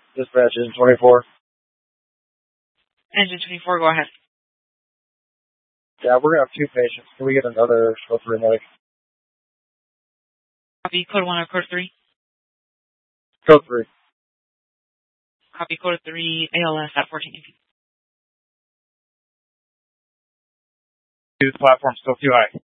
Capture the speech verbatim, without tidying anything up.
Dispatch, Engine twenty-four. Engine twenty-four, go ahead. Yeah, we're going to have two patients. Can we get another code three medic? Copy, code one or code three? Code three. Copy, code three, A L S at fourteen. Dude, the platform's still too high.